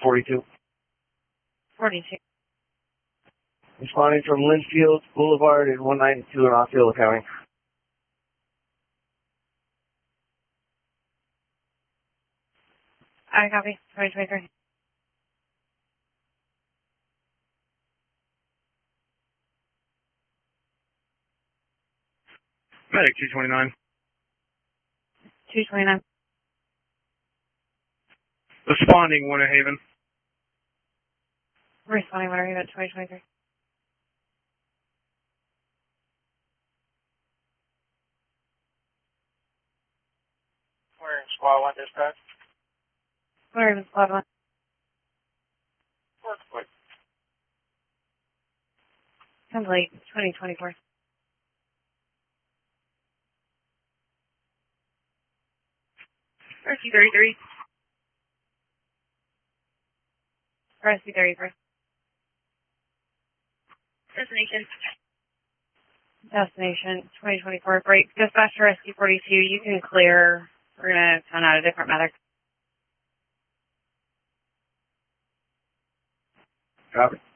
42. 42. Responding from Linfield Boulevard and 192 in Osceola County. I copy. 2023. Medic 229. 229. Responding Winter Haven. Responding whenever you got 2023. We're in Squad 1 dispatch. Winter Haven Squad 1. Perfect. Complete. 2024. Rescue 33. Rescue 33. Destination. Destination 2024. Great. Dispatcher Rescue 42. You can clear. We're going to send out a different medic. Copy.